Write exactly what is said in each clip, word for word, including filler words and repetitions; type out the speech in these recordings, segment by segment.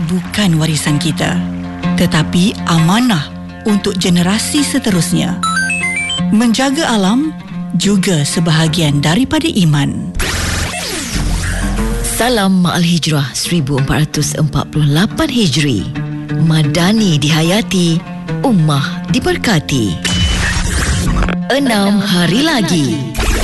bukan warisan kita, tetapi amanah untuk generasi seterusnya. Menjaga alam juga sebahagian daripada iman. Salam Ma'al Hijrah seribu empat ratus empat puluh lapan Hijri. Madani dihayati, ummah diberkati. Enam hari lagi.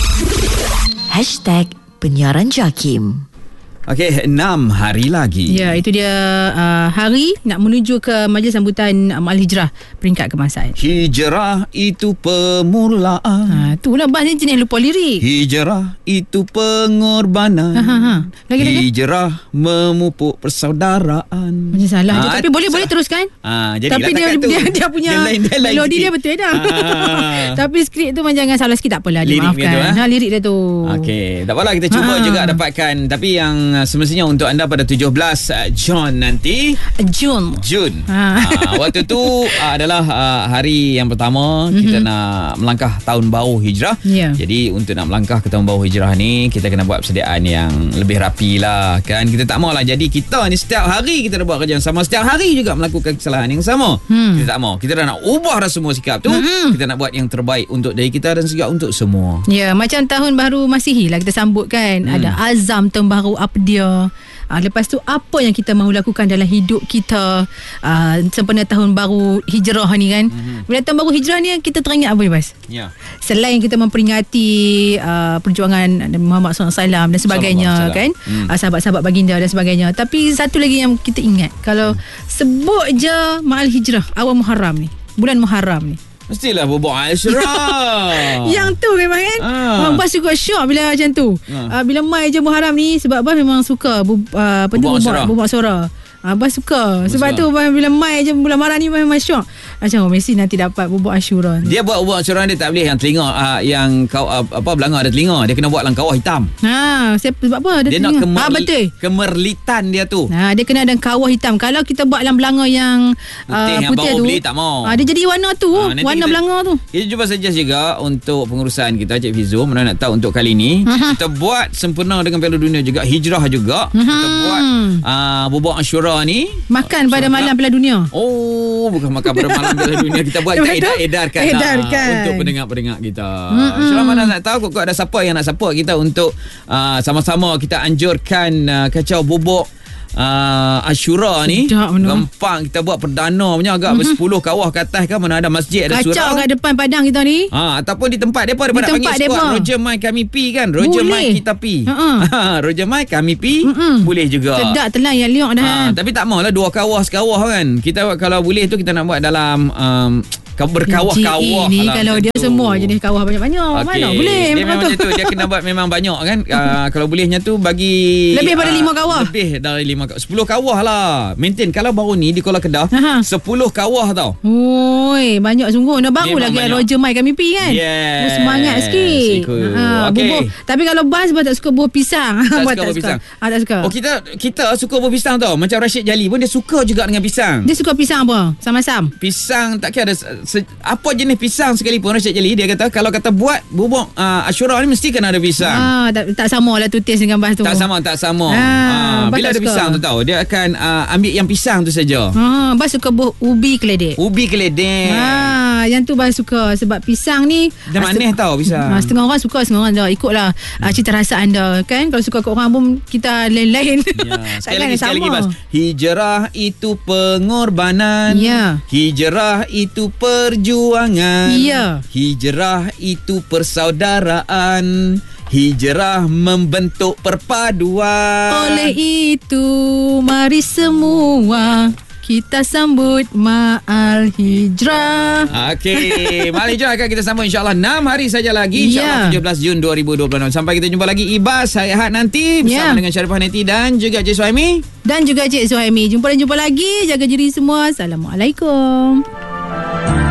Hashtag Penyiaran Jakim. Okey, enam hari lagi. Ya, itu dia uh, hari nak menuju ke majlis sambutan uh, Ma'al Hijrah peringkat kebangsaan. Hijrah itu permulaan. Ha, itulah bahas ni jenis lupa lirik. Hijrah itu pengorbanan. Ha, ha, ha. Lagi, lagi. Hijrah memupuk persaudaraan. Macam salah ha, je. Tapi boleh boleh teruskan. Ha, jadi tapi dia, dia dia punya dia dia melodi dia betul dah. Ha. Tapi skrip tu macam jangan salah sikit, tak apalah, dimaafkan. Lirik dia tu, ha? ha, lirik dia tu. Okey, tak apalah, kita cuba ha. juga dapatkan. Tapi yang semestinya untuk anda pada tujuh belas Jun nanti. Jun. Jun. Ha. Ha, waktu tu adalah uh, hari yang pertama mm-hmm. kita nak melangkah tahun baru hijrah. Yeah. Jadi untuk nak melangkah ke tahun baru hijrah ni, kita kena buat persediaan yang lebih rapi lah kan. Kita tak maulah jadi kita ni setiap hari kita dah buat kerja yang sama, setiap hari juga melakukan kesalahan yang sama. Hmm. Kita tak mau. Kita dah nak ubah dah semua sikap tu. Hmm. Kita nak buat yang terbaik untuk diri kita dan juga untuk semua. Ya, macam tahun baru Masihi lah kita sambut kan. Hmm. Ada azam tahun baru apa dia. Uh, lepas tu apa yang kita mahu lakukan dalam hidup kita uh, sempena tahun baru hijrah ni kan. Mm-hmm. Bila tahun baru hijrah ni kita teringat apa ni Bas? Ya. Selain kita memperingati uh, perjuangan Muhammad sallallahu alaihi wasallam dan sebagainya kan. Mm. Uh, sahabat-sahabat baginda dan sebagainya. Tapi satu lagi yang kita ingat, kalau mm. sebut je Ma'al Hijrah awal Muharram ni, bulan Muharram ni, mestilah bobok Aisyah. Yang tu memang kan. Ah. Abang suka syok bila macam tu. Ah. Uh, bila mai je Muharram ni, sebab Abang memang suka bu, uh, apa tu bobok bobok suara. Abang suka. Sebab tu bila mai je bulan Muharram ni memang syok. Macam oh, mesti nanti dapat bubuk Ashura ni. Dia buat bubuk Ashura dia tak boleh yang telinga uh, yang kau uh, apa belanga ada telinga. Dia kena buat dalam kawah hitam. Ha, sebab apa ada dia telinga? Nak kemer- ha, betul. Kemerlitan dia tu. Ha, dia kena ada kawah hitam. Kalau kita buat dalam belanga yang putih, uh, yang putih tu, beli, tak mau. Ha, dia jadi warna tu, ha, warna kita, belanga tu. Kita cuba suggest juga untuk pengurusan kita Cik Fizu, mana nak tahu untuk kali ni uh-huh. kita buat sempena dengan Piala Dunia juga, hijrah juga. Uh-huh. Kita buat uh, bubuk Ashura ni makan pada malam Piala Dunia. Oh, bukan makan pada malam Piala Dunia. Kita buat kita edar, edarkan, edarkan. Lah, untuk pendengar-pendengar kita. Mm-hmm. InsyaAllah mana nak tahu kok ada siapa yang nak support kita untuk uh, sama-sama kita anjurkan uh, kacau bubuk Uh, Ashura ni gampang kita buat perdana punya agak mm-hmm. bersepuluh kawah ke atas kan, mana ada masjid ada surau. Kacau kat depan padang kita ni. Ha, ataupun di tempat depa daripada panggil squad Roger Mai kami pi kan. Roger Mai kita pi. Ha, Roger Mai kami pi mm-hmm. boleh juga. Sedap telan yang liok dah. Ha, tapi tak maulah dua kawah sekawah kan. Kita kalau boleh tu kita nak buat dalam um, berkawah-kawah ni lah, kalau dia tu. Semua jenis kawah banyak-banyak okay. Mana boleh dia memang macam tu. Dia kena buat memang banyak kan. uh, Kalau bolehnya tu bagi lebih pada uh, lima kawah. Lebih dari lima kawah, sepuluh kawah lah. Maintain. Kalau baru ni di Kuala Kedah Aha. sepuluh kawah tau. Oi, banyak sungguh. Dah baru lagi Roger Mai kami pi kan. Yes. Oh, semangat sikit. Ha, okay. Bubuh. Tapi kalau Bas tak suka buah pisang. Tak buat suka buah pisang. Ha, tak suka. Oh, kita kita suka buah pisang tau. Macam Rashid Jali pun dia suka juga dengan pisang. Dia suka pisang apa? Sama-sama. Pisang tak kira ada se, apa jenis pisang sekalipun. Rashid Jali dia kata kalau kata buat bubuk uh, Ashura ni mesti kena ada pisang. Ah, tak, tak sama lah tu taste dengan Bas tu. Tak sama, tak sama. Ah, ah, bila ada suka. Pisang tu tahu dia akan uh, ambil yang pisang tu saja. Ah, Bas suka buah ubi keledek. Ubi keledek. Ah, yang tu Bas suka sebab pisang ni dia manis tau pisang. Ah, setengah orang suka, setengah orang tak. Ikutlah hmm. ah, cita rasa anda kan. Kalau suka kat orang pun kita lain-lain. Ya. Sekali lagi, sekali lagi Bas. Hijrah itu pengorbanan. Ya. Hijrah itu perjuangan. Ya. Hijrah itu persaudaraan. Hijrah membentuk perpaduan. Oleh itu mari semua kita sambut Ma'al Hijrah. Okey, Ma'al Hijrah akan kita sambut insyaAllah enam hari saja lagi. InsyaAllah yeah. tujuh belas Jun dua ribu dua puluh enam. Sampai kita jumpa lagi Ibas hari Ahad nanti bersama yeah. dengan Sharifah Neti dan juga Cik Suhaimi. Dan juga Cik Suhaimi. Jumpa dan jumpa lagi. Jaga diri semua. Assalamualaikum.